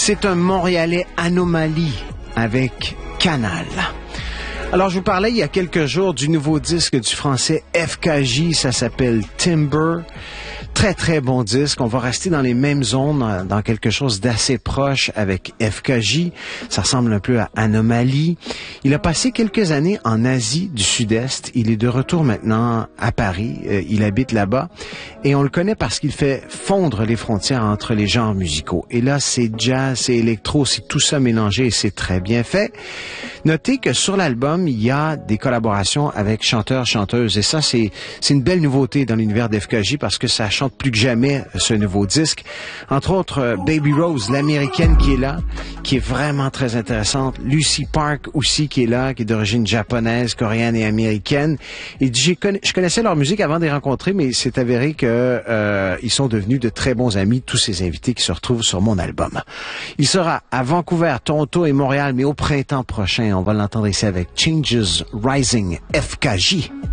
C'est un Montréalais anomalie avec Canal. Alors, je vous parlais il y a quelques jours du nouveau disque du français FKJ, ça s'appelle Timber. Très, très bon disque. On va rester dans les mêmes zones, dans quelque chose d'assez proche avec FKJ. Ça ressemble un peu à Anomalie. Il a passé quelques années en Asie du Sud-Est. Il est de retour maintenant à Paris. Il habite là-bas. Et on le connaît parce qu'il fait fondre les frontières entre les genres musicaux. Et là, c'est jazz, c'est électro, c'est tout ça mélangé et c'est très bien fait. Notez que sur l'album, il y a des collaborations avec chanteurs, chanteuses. Et ça, c'est une belle nouveauté dans l'univers d'FKJ parce que ça chante plus que jamais ce nouveau disque. Entre autres, Baby Rose, l'américaine qui est là, qui est vraiment très intéressante. Lucy Park aussi qui est là, qui est d'origine japonaise, coréenne et américaine. Et je connaissais leur musique avant de les rencontrer, mais c'est avéré que ils sont devenus de très bons amis, tous ces invités qui se retrouvent sur mon album. Il sera à Vancouver, Toronto et Montréal, mais au printemps prochain. On va l'entendre ici avec Changes Rising FKJ.